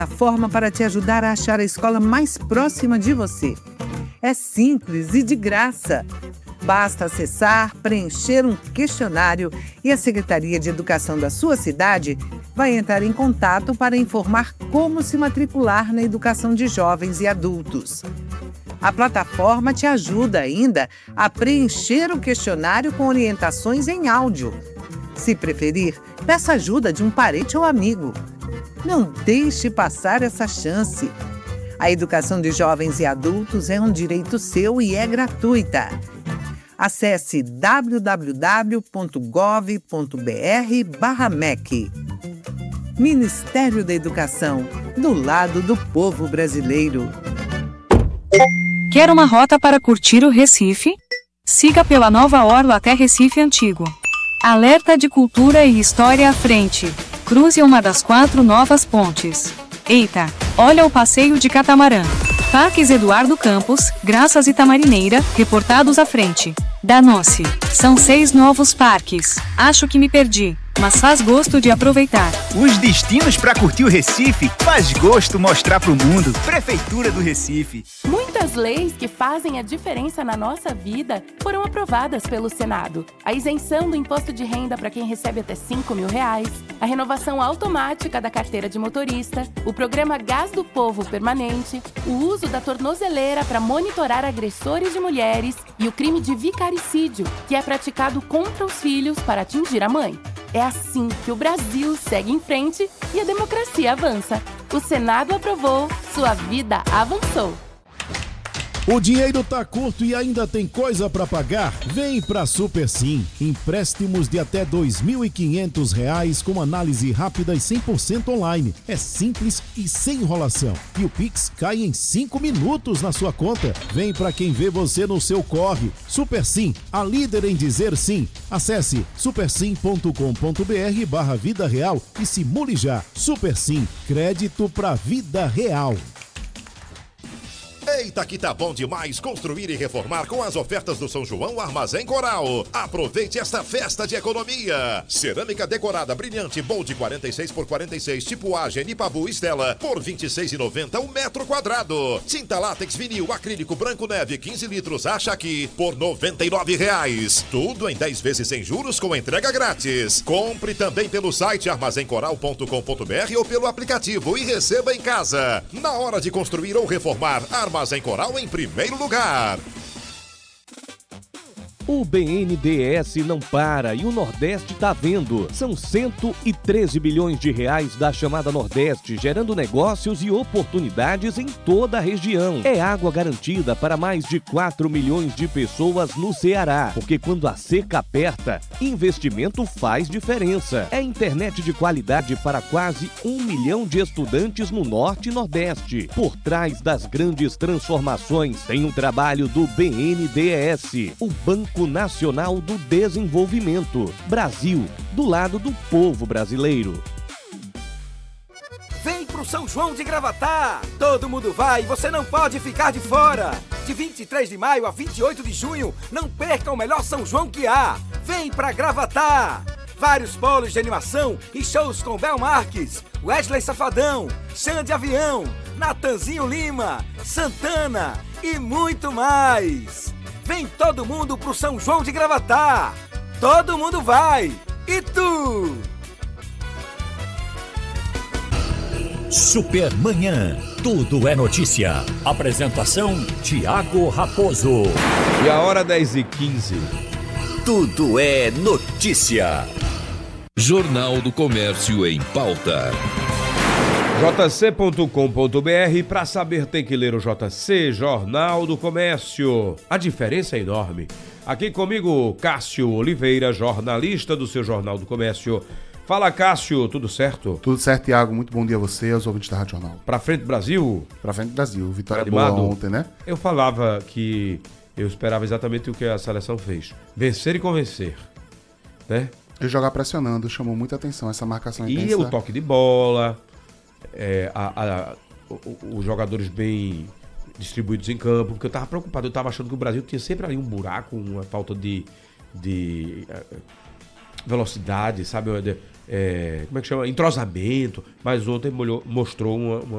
Forma para te ajudar a achar a escola mais próxima de você. É simples e de graça. Basta acessar, preencher um questionário e a Secretaria de Educação da sua cidade vai entrar em contato para informar como se matricular na educação de jovens e adultos. A plataforma te ajuda ainda a preencher o questionário com orientações em áudio. Se preferir, peça ajuda de um parente ou amigo. Não deixe passar essa chance. A educação de jovens e adultos é um direito seu e é gratuita. Acesse www.gov.br/MEC. Ministério da Educação, do lado do povo brasileiro. Quer uma rota para curtir o Recife? Siga pela Nova Orla até Recife Antigo. Alerta de cultura e história à frente. Cruze uma das 4 novas pontes. Eita, olha o passeio de catamarã. Parques Eduardo Campos, Graças e Tamarineira, reportados à frente. Danou-se. São 6 novos parques. Acho que me perdi, mas faz gosto de aproveitar. Os destinos para curtir o Recife faz gosto mostrar pro mundo. Prefeitura do Recife. Muitas leis que fazem a diferença na nossa vida foram aprovadas pelo Senado. A isenção do imposto de renda para quem recebe até R$5.000, a renovação automática da carteira de motorista, o programa Gás do Povo permanente, o uso da tornozeleira para monitorar agressores de mulheres e o crime de vicaricídio, que é praticado contra os filhos para atingir a mãe. É assim que o Brasil segue em frente e a democracia avança. O Senado aprovou, sua vida avançou. O dinheiro tá curto e ainda tem coisa para pagar? Vem pra Super Sim. Empréstimos de até R$2.500 com análise rápida e 100% online. É simples e sem enrolação. E o Pix cai em 5 minutos na sua conta. Vem pra quem vê você no seu corre. Super Sim, a líder em dizer sim. Acesse supersim.com.br/vida real e simule já. Super Sim, crédito pra vida real. Eita, que tá bom demais construir e reformar com as ofertas do São João Armazém Coral. Aproveite esta festa de economia. Cerâmica decorada brilhante Bold 46 por 46 tipo A, Genipabu Estela por R$26,90 o metro quadrado. Tinta látex vinil acrílico branco neve 15 litros acha aqui por R$99. Tudo em 10 vezes sem juros com entrega grátis. Compre também pelo site armazencoral.com.br ou pelo aplicativo e receba em casa. Na hora de construir ou reformar, Armazém Coral em primeiro lugar. O BNDES não para e o Nordeste tá vendo. São 113 bilhões de reais da chamada Nordeste, gerando negócios e oportunidades em toda a região. É água garantida para mais de 4 milhões de pessoas no Ceará, porque quando a seca aperta, investimento faz diferença. É internet de qualidade para quase 1 milhão de estudantes no Norte e Nordeste. Por trás das grandes transformações, tem um trabalho do BNDES, o Banco Nacional do Desenvolvimento. Brasil, do lado do povo brasileiro. Vem pro São João de Gravatá! Todo mundo vai e você não pode ficar de fora! De 23 de maio a 28 de junho, não perca o melhor São João que há! Vem pra Gravatá! Vários polos de animação e shows com Bel Marques, Wesley Safadão, Xande Avião, Natanzinho Lima, Santana e muito mais! Vem todo mundo pro São João de Gravatá! Todo mundo vai! E tu? Supermanhã. Tudo é notícia. Apresentação: Tiago Raposo. E a hora 10h15. Tudo é notícia. Jornal do Comércio em pauta. jc.com.br. Para saber tem que ler o JC, Jornal do Comércio. A diferença é enorme. Aqui comigo, Cássio Oliveira, jornalista do seu Jornal do Comércio. Fala, Cássio, tudo certo? Tudo certo, Thiago. Muito bom dia a você, aos ouvintes da Rádio Jornal. Pra frente, Brasil? Pra frente, Brasil. Vitória animado. Boa ontem, né? Eu falava que eu esperava exatamente o que a seleção fez. Vencer e convencer, né? E jogar pressionando, chamou muita atenção essa marcação intensa. E o toque de bola, os jogadores bem distribuídos em campo, porque eu tava preocupado, eu tava achando que o Brasil tinha sempre ali um buraco, uma falta de velocidade, sabe? Como é que chama? Entrosamento, mas ontem mostrou